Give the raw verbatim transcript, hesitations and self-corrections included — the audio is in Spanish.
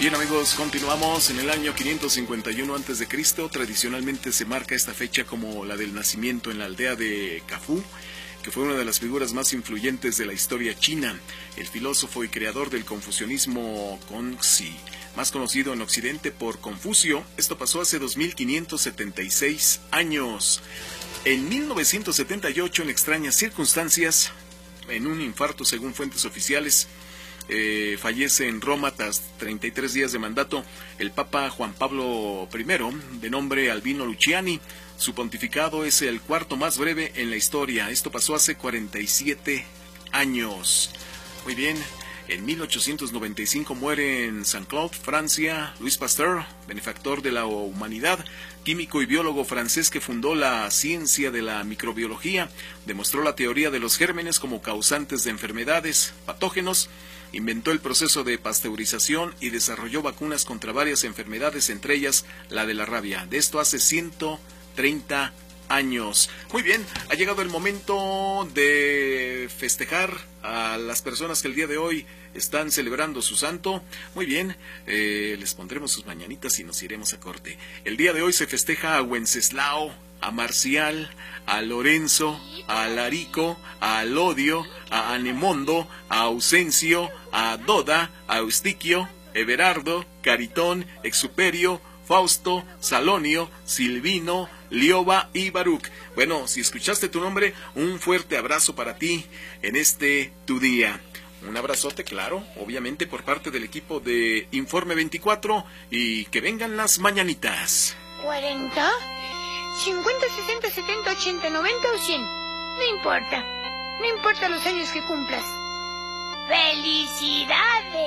Bien amigos, continuamos en el año quinientos cincuenta y uno antes de Cristo. Tradicionalmente se marca esta fecha como la del nacimiento en la aldea de Cafú, que fue una de las figuras más influyentes de la historia china, el filósofo y creador del confucianismo Kongzi, más conocido en Occidente por Confucio. Esto pasó hace dos mil quinientos setenta y seis años. En mil novecientos setenta y ocho, en extrañas circunstancias, en un infarto según fuentes oficiales, eh, fallece en Roma tras treinta y tres días de mandato el Papa Juan Pablo primero, de nombre Albino Luciani. Su pontificado es el cuarto más breve en la historia. Esto pasó hace cuarenta y siete años. Muy bien. En mil ochocientos noventa y cinco muere en Saint-Cloud, Francia, Louis Pasteur, benefactor de la humanidad, químico y biólogo francés que fundó la ciencia de la microbiología, demostró la teoría de los gérmenes como causantes de enfermedades, patógenos, inventó el proceso de pasteurización y desarrolló vacunas contra varias enfermedades, entre ellas la de la rabia. De esto hace ciento treinta años. Muy bien, ha llegado el momento de festejar a las personas que el día de hoy están celebrando su santo. Muy bien, eh, les pondremos sus mañanitas y nos iremos a corte. El día de hoy se festeja a Wenceslao, a Marcial, a Lorenzo, a Alarico, a Alodio, a Anemondo, a Ausencio, a Doda, a Eustiquio, Everardo, Caritón, Exuperio, Fausto, Salonio, Silvino, Lioba y Baruch. Bueno, si escuchaste tu nombre, un fuerte abrazo para ti en este tu día. Un abrazote, claro, obviamente por parte del equipo de Informe veinticuatro, y que vengan las mañanitas. ¿cuarenta? ¿cincuenta, sesenta, setenta, ochenta, noventa o cien? No importa. No importa los años que cumplas. ¡Felicidades!